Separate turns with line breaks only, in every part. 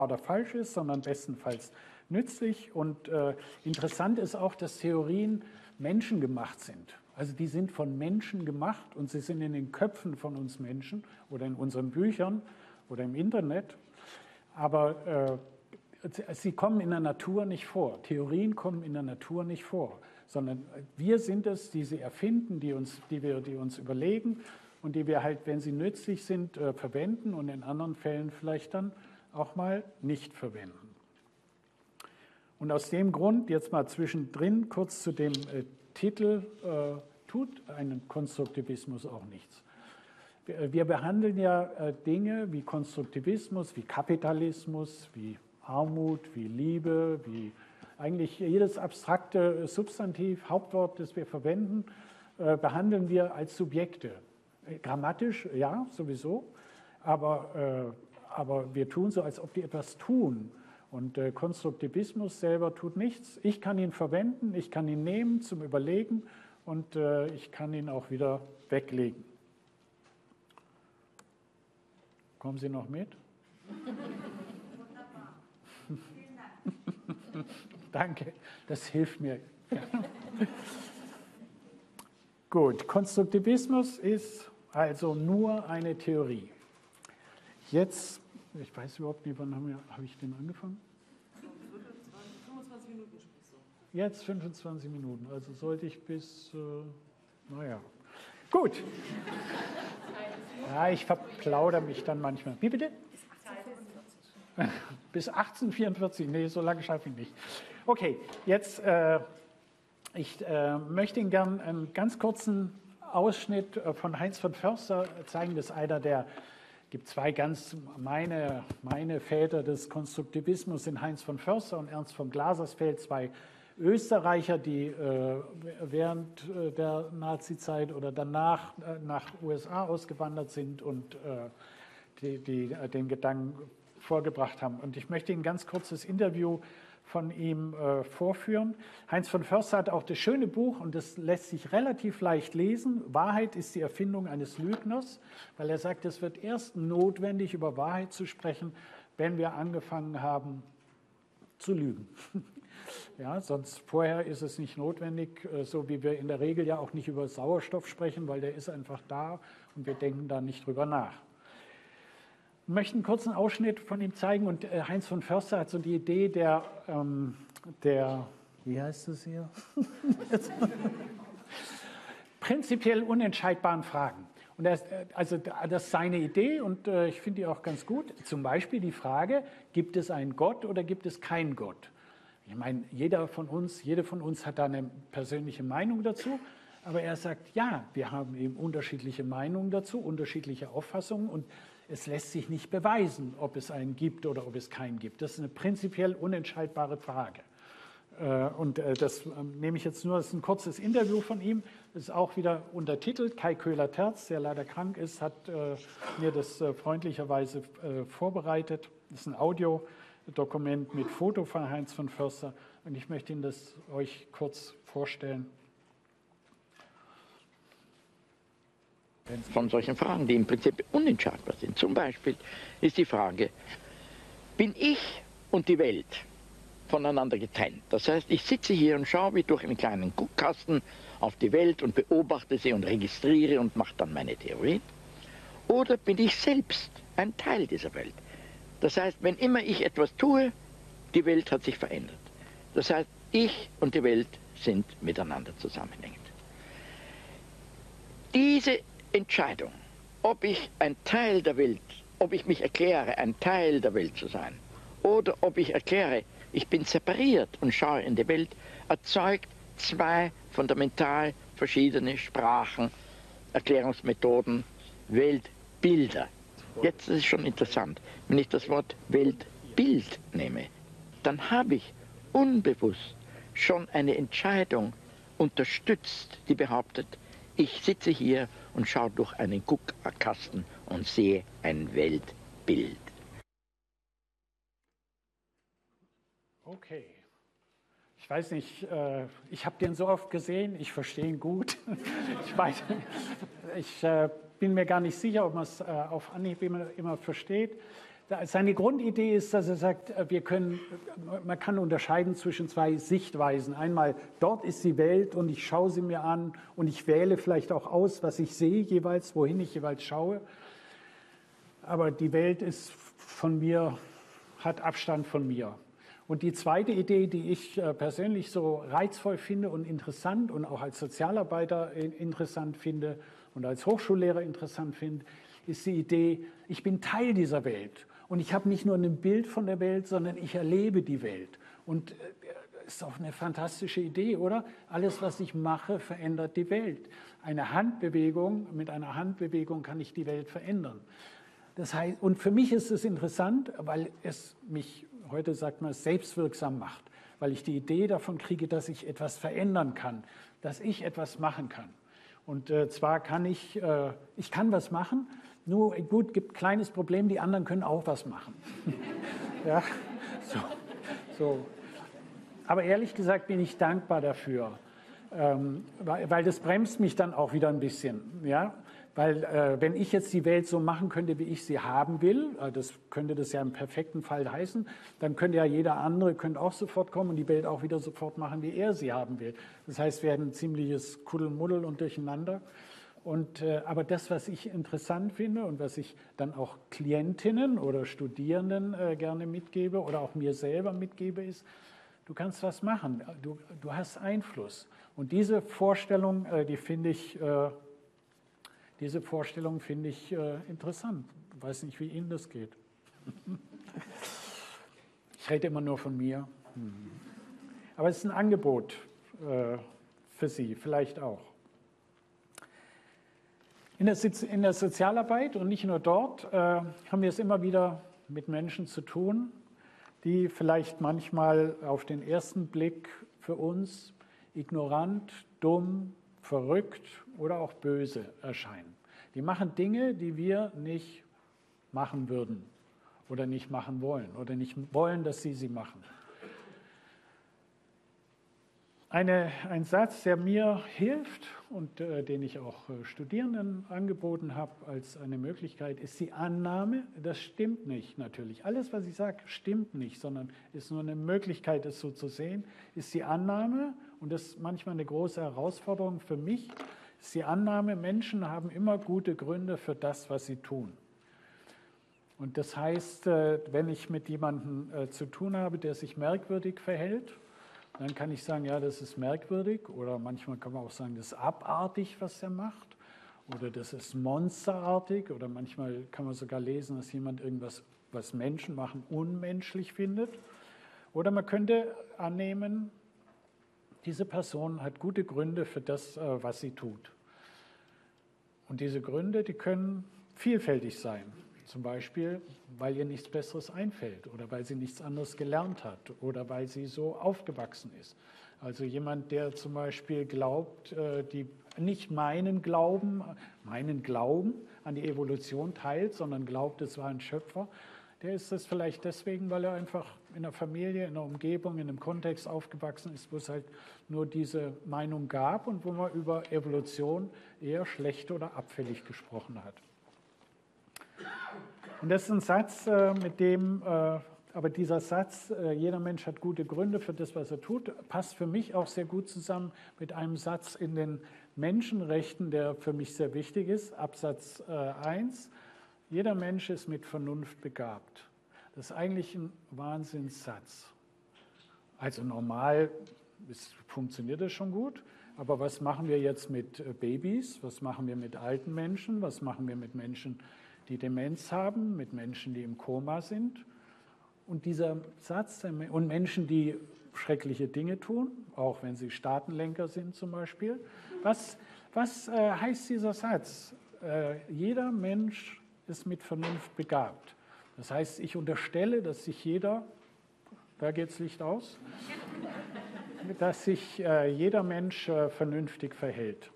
oder falsch ist, sondern bestenfalls nützlich. Und interessant ist auch, dass Theorien menschengemacht sind. Also die sind von Menschen gemacht und sie sind in den Köpfen von uns Menschen oder in unseren Büchern oder im Internet. Aber sie kommen in der Natur nicht vor. Theorien kommen in der Natur nicht vor, sondern wir sind es, die sie erfinden, die uns überlegen und die wir halt, wenn sie nützlich sind, verwenden und in anderen Fällen vielleicht dann auch mal nicht verwenden. Und aus dem Grund, jetzt mal zwischendrin kurz zu dem Titel, tut ein Konstruktivismus auch nichts. Wir behandeln ja Dinge wie Konstruktivismus, wie Kapitalismus, wie Armut, wie Liebe, wie eigentlich jedes abstrakte Substantiv, Hauptwort, das wir verwenden, behandeln wir als Subjekte. Grammatisch, ja, sowieso, aber wir tun so, als ob wir etwas tun. Und Konstruktivismus selber tut nichts. Ich kann ihn verwenden, ich kann ihn nehmen zum Überlegen und ich kann ihn auch wieder weglegen. Kommen Sie noch mit?
Wunderbar. Vielen Dank.
Danke, das hilft mir. Gut, Konstruktivismus ist also nur eine Theorie. Jetzt, ich weiß überhaupt nicht, wann habe ich den angefangen?
25 Minuten sprichst du.
Jetzt 25 Minuten, also sollte ich bis, naja, gut. Ja, ich verplaudere mich dann manchmal. Wie bitte? Bis 1844, nee, so lange schaffe ich nicht. Okay, jetzt, ich möchte Ihnen gerne einen ganz kurzen Ausschnitt von Heinz von Förster zeigen. Das ist einer der, gibt zwei ganz, meine Väter des Konstruktivismus sind Heinz von Förster und Ernst von Glasersfeld, zwei Österreicher, die während der Nazizeit oder danach nach USA ausgewandert sind und die den Gedanken vorgebracht haben. Und ich möchte Ihnen ein ganz kurzes Interview von ihm vorführen. Heinz von Förster hat auch das schöne Buch, und das lässt sich relativ leicht lesen, Wahrheit ist die Erfindung eines Lügners, weil er sagt, es wird erst notwendig, über Wahrheit zu sprechen, wenn wir angefangen haben zu lügen. Ja, sonst vorher ist es nicht notwendig, so wie wir in der Regel ja auch nicht über Sauerstoff sprechen, weil der ist einfach da und wir denken da nicht drüber nach. Ich möchte einen kurzen Ausschnitt von ihm zeigen, und Heinz von Förster hat so die Idee der wie heißt es hier? Prinzipiell unentscheidbaren Fragen. Und das ist seine Idee und ich finde die auch ganz gut. Zum Beispiel die Frage, gibt es einen Gott oder gibt es keinen Gott? Ich meine, jede von uns hat da eine persönliche Meinung dazu, aber er sagt, ja, wir haben eben unterschiedliche Meinungen dazu, unterschiedliche Auffassungen und es lässt sich nicht beweisen, ob es einen gibt oder ob es keinen gibt. Das ist eine prinzipiell unentscheidbare Frage. Und das nehme ich jetzt nur, das ist ein kurzes Interview von ihm, das ist auch wieder untertitelt. Kai Köhler-Terz, der leider krank ist, hat mir das freundlicherweise vorbereitet. Das ist ein Audiodokument mit Foto von Heinz von Förster und ich möchte Ihnen das euch kurz vorstellen.
Von solchen Fragen, die im Prinzip unentscheidbar sind. Zum Beispiel ist die Frage, bin ich und die Welt voneinander getrennt? Das heißt, ich sitze hier und schaue wie durch einen kleinen Guckkasten auf die Welt und beobachte sie und registriere und mache dann meine Theorie. Oder bin ich selbst ein Teil dieser Welt? Das heißt, wenn immer ich etwas tue, die Welt hat sich verändert. Das heißt, ich und die Welt sind miteinander zusammenhängend. Diese Entscheidung, ob ich ein Teil der Welt, ob ich mich erkläre, ein Teil der Welt zu sein, oder ob ich erkläre, ich bin separiert und schaue in die Welt, erzeugt zwei fundamental verschiedene Sprachen, Erklärungsmethoden, Weltbilder. Jetzt ist es schon interessant, wenn ich das Wort Weltbild nehme, dann habe ich unbewusst schon eine Entscheidung unterstützt, die behauptet, ich sitze hier und schaue durch einen Guckkasten und sehe ein Weltbild.
Okay. Ich weiß nicht, ich habe den so oft gesehen, ich verstehe ihn gut. Ich bin mir gar nicht sicher, ob man es auf Anhieb immer versteht. seine Grundidee ist, dass er sagt, man kann unterscheiden zwischen zwei Sichtweisen. Einmal, dort ist die Welt und ich schaue sie mir an und ich wähle vielleicht auch aus, was ich sehe jeweils, wohin ich jeweils schaue. Aber die Welt ist von mir, hat Abstand von mir. Und die zweite Idee, die ich persönlich so reizvoll finde und interessant und auch als Sozialarbeiter interessant finde und als Hochschullehrer interessant finde, ist die Idee, ich bin Teil dieser Welt. Und ich habe nicht nur ein Bild von der Welt, sondern ich erlebe die Welt. Und das ist auch eine fantastische Idee, oder? Alles, was ich mache, verändert die Welt. Mit einer Handbewegung kann ich die Welt verändern. Das heißt, und für mich ist es interessant, weil es mich, heute sagt man, selbstwirksam macht. Weil ich die Idee davon kriege, dass ich etwas verändern kann, dass ich etwas machen kann. Und zwar kann ich kann was machen, nur gut, gibt ein kleines Problem, die anderen können auch was machen. Ja, so. Aber ehrlich gesagt bin ich dankbar dafür, weil das bremst mich dann auch wieder ein bisschen. Ja? Weil wenn ich jetzt die Welt so machen könnte, wie ich sie haben will, das könnte das ja im perfekten Fall heißen, dann könnte ja jeder andere auch sofort kommen und die Welt auch wieder sofort machen, wie er sie haben will. Das heißt, wir hätten ein ziemliches Kuddelmuddel und Durcheinander. Aber das, was ich interessant finde und was ich dann auch Klientinnen oder Studierenden gerne mitgebe oder auch mir selber mitgebe, ist, du kannst was machen, du hast Einfluss. Und diese Vorstellung, finde ich interessant. Ich weiß nicht, wie Ihnen das geht. Ich rede immer nur von mir. Aber es ist ein Angebot für Sie, vielleicht auch. In der Sozialarbeit und nicht nur dort haben wir es immer wieder mit Menschen zu tun, die vielleicht manchmal auf den ersten Blick für uns ignorant, dumm, verrückt oder auch böse erscheinen. Die machen Dinge, die wir nicht machen würden oder nicht machen wollen oder nicht wollen, dass sie machen. Ein Satz, der mir hilft und den ich auch Studierenden angeboten habe als eine Möglichkeit, ist die Annahme, das stimmt nicht natürlich. Alles, was ich sage, stimmt nicht, sondern ist nur eine Möglichkeit, es so zu sehen, ist die Annahme, und das ist manchmal eine große Herausforderung für mich, ist die Annahme, Menschen haben immer gute Gründe für das, was sie tun. Und das heißt, wenn ich mit jemandem zu tun habe, der sich merkwürdig verhält, dann kann ich sagen, ja, das ist merkwürdig, oder manchmal kann man auch sagen, das ist abartig, was er macht, oder das ist monsterartig, oder manchmal kann man sogar lesen, dass jemand irgendwas, was Menschen machen, unmenschlich findet. Oder man könnte annehmen, diese Person hat gute Gründe für das, was sie tut. Und diese Gründe, die können vielfältig sein. Zum Beispiel, weil ihr nichts Besseres einfällt oder weil sie nichts anderes gelernt hat oder weil sie so aufgewachsen ist. Also jemand, der zum Beispiel glaubt, nicht meinen Glauben an die Evolution teilt, sondern glaubt, es war ein Schöpfer, der ist das vielleicht deswegen, weil er einfach in der Familie, in der Umgebung, in einem Kontext aufgewachsen ist, wo es halt nur diese Meinung gab und wo man über Evolution eher schlecht oder abfällig gesprochen hat. Und das ist ein Satz, aber dieser Satz, jeder Mensch hat gute Gründe für das, was er tut, passt für mich auch sehr gut zusammen mit einem Satz in den Menschenrechten, der für mich sehr wichtig ist, Absatz 1. Jeder Mensch ist mit Vernunft begabt. Das ist eigentlich ein Wahnsinnssatz. Also normal funktioniert das schon gut, aber was machen wir jetzt mit Babys? Was machen wir mit alten Menschen? Was machen wir mit Menschen, die Demenz haben, mit Menschen, die im Koma sind? Und dieser Satz, und Menschen, die schreckliche Dinge tun, auch wenn sie Staatenlenker sind zum Beispiel. Was heißt dieser Satz? Jeder Mensch ist mit Vernunft begabt. Das heißt, ich unterstelle, dass sich jeder, da geht das Licht aus, dass sich jeder Mensch vernünftig verhält.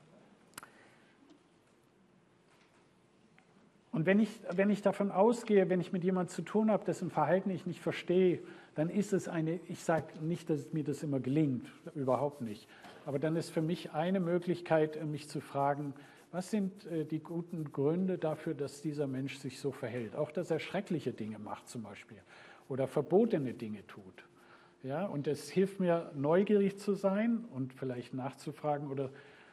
Und wenn ich davon ausgehe, wenn ich mit jemandem zu tun habe, dessen Verhalten ich nicht verstehe, dann ist es ich sage nicht, dass mir das immer gelingt, überhaupt nicht. Aber dann ist für mich eine Möglichkeit, mich zu fragen, Was sind die guten Gründe dafür, dass dieser Mensch sich so verhält? Auch, dass er schreckliche Dinge macht zum Beispiel oder verbotene Dinge tut. Ja, und es hilft mir, neugierig zu sein und vielleicht nachzufragen oder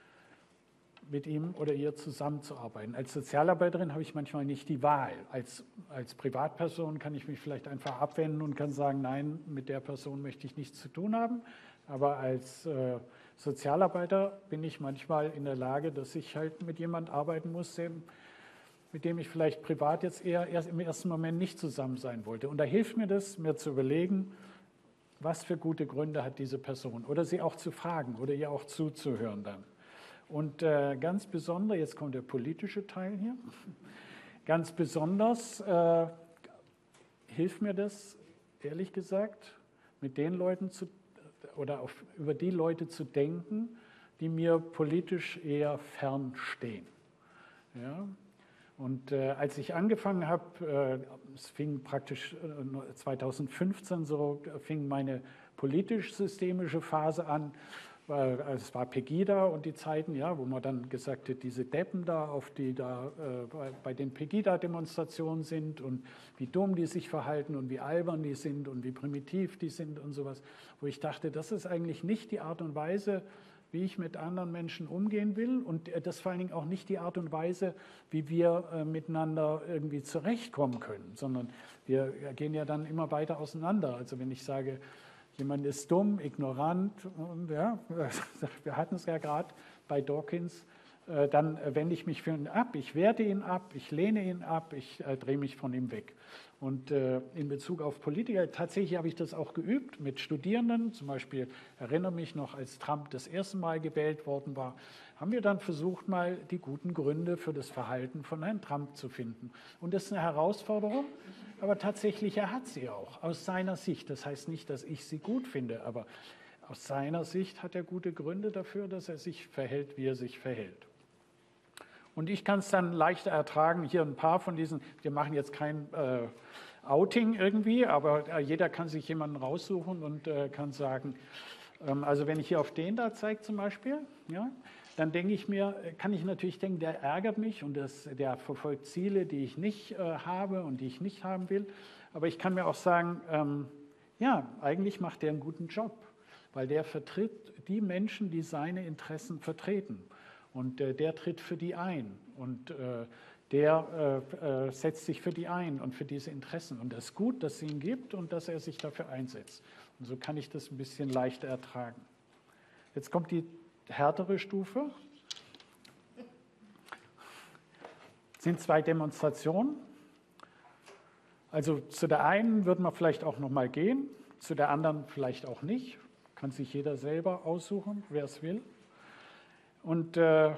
mit ihm oder ihr zusammenzuarbeiten. Als Sozialarbeiterin habe ich manchmal nicht die Wahl. Als Privatperson kann ich mich vielleicht einfach abwenden und kann sagen, nein, mit der Person möchte ich nichts zu tun haben. Aber als Sozialarbeiter bin ich manchmal in der Lage, dass ich halt mit jemandem arbeiten muss, mit dem ich vielleicht privat jetzt eher erst im ersten Moment nicht zusammen sein wollte. Und da hilft mir das, mir zu überlegen, was für gute Gründe hat diese Person oder sie auch zu fragen oder ihr auch zuzuhören dann. Und ganz besonders, jetzt kommt der politische Teil hier, ganz besonders hilft mir das, ehrlich gesagt, mit den Leuten über die Leute zu denken, die mir politisch eher fern stehen. Ja? Und als ich angefangen habe, es fing praktisch 2015 so, fing meine politisch-systemische Phase an. Es war Pegida und die Zeiten, ja, wo man dann gesagt hat, diese Deppen da, die da bei den Pegida-Demonstrationen sind und wie dumm die sich verhalten und wie albern die sind und wie primitiv die sind und sowas, wo ich dachte, das ist eigentlich nicht die Art und Weise, wie ich mit anderen Menschen umgehen will und das vor allen Dingen auch nicht die Art und Weise, wie wir miteinander irgendwie zurechtkommen können, sondern wir gehen ja dann immer weiter auseinander. Also wenn ich sage, jemand ist dumm, ignorant, ja, wir hatten es ja gerade bei Dawkins, dann wende ich mich für ihn ab, ich werte ihn ab, ich lehne ihn ab, ich drehe mich von ihm weg. Und in Bezug auf Politiker, tatsächlich habe ich das auch geübt mit Studierenden, zum Beispiel erinnere mich noch, als Trump das erste Mal gewählt worden war, haben wir dann versucht, mal die guten Gründe für das Verhalten von Herrn Trump zu finden. Und das ist eine Herausforderung, aber tatsächlich, er hat sie auch, aus seiner Sicht. Das heißt nicht, dass ich sie gut finde, aber aus seiner Sicht hat er gute Gründe dafür, dass er sich verhält, wie er sich verhält. Und ich kann es dann leichter ertragen, hier ein paar von diesen, wir machen jetzt kein Outing irgendwie, aber jeder kann sich jemanden raussuchen und kann sagen, also wenn ich hier auf den da zeige zum Beispiel, ja, dann denke ich mir, kann ich natürlich denken, der ärgert mich und der verfolgt Ziele, die ich nicht habe und die ich nicht haben will. Aber ich kann mir auch sagen, ja, eigentlich macht der einen guten Job, weil der vertritt die Menschen, die seine Interessen vertreten. Und der tritt für die ein und der setzt sich für die ein und für diese Interessen. Und das ist gut, dass es ihn gibt und dass er sich dafür einsetzt. Und so kann ich das ein bisschen leichter ertragen. Jetzt kommt die härtere Stufe. Es sind 2 Demonstrationen. Also zu der einen würde man vielleicht auch noch mal gehen, zu der anderen vielleicht auch nicht. Kann sich jeder selber aussuchen, wer es will. Und ja,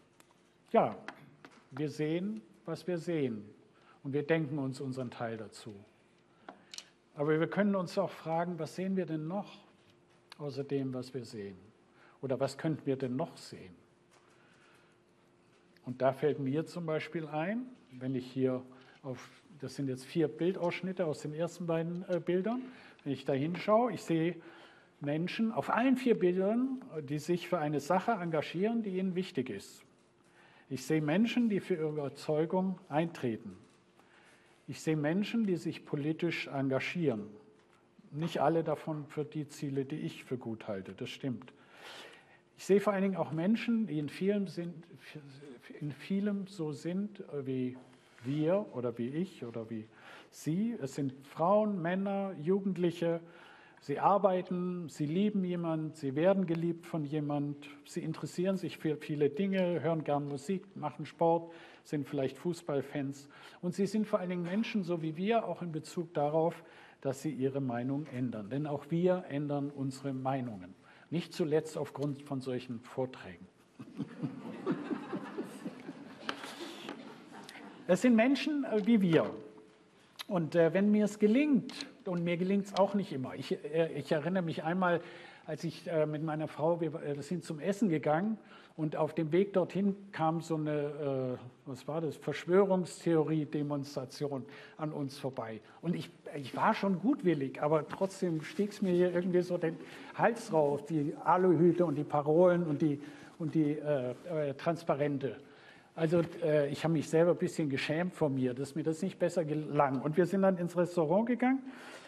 wir sehen, was wir sehen. Und wir denken uns unseren Teil dazu. Aber wir können uns auch fragen, was sehen wir denn noch außer dem, was wir sehen? Oder was könnten wir denn noch sehen? Und da fällt mir zum Beispiel ein, wenn ich hier das sind jetzt 4 Bildausschnitte aus den ersten beiden Bildern, wenn ich da hinschaue, ich sehe Menschen auf allen 4 Bildern, die sich für eine Sache engagieren, die ihnen wichtig ist. Ich sehe Menschen, die für ihre Überzeugung eintreten. Ich sehe Menschen, die sich politisch engagieren. Nicht alle davon für die Ziele, die ich für gut halte, das stimmt. Ich sehe vor allen Dingen auch Menschen, die in vielem so sind wie wir oder wie ich oder wie Sie. Es sind Frauen, Männer, Jugendliche. Sie arbeiten, sie lieben jemand, sie werden geliebt von jemand, sie interessieren sich für viele Dinge, hören gern Musik, machen Sport, sind vielleicht Fußballfans. Und sie sind vor allen Dingen Menschen, so wie wir, auch in Bezug darauf, dass sie ihre Meinung ändern. Denn auch wir ändern unsere Meinungen. Nicht zuletzt aufgrund von solchen Vorträgen. Es sind Menschen wie wir. Und wenn mir es gelingt, und mir gelingt es auch nicht immer, ich erinnere mich einmal, als ich mit meiner Frau, wir sind zum Essen gegangen und auf dem Weg dorthin kam so eine, was war das, Verschwörungstheorie-Demonstration an uns vorbei. Und ich war schon gutwillig, aber trotzdem stieg es mir hier irgendwie so den Hals rauf, die Aluhüte und die Parolen und die Transparente. Also ich habe mich selber ein bisschen geschämt vor mir, dass mir das nicht besser gelang. Und wir sind dann ins Restaurant gegangen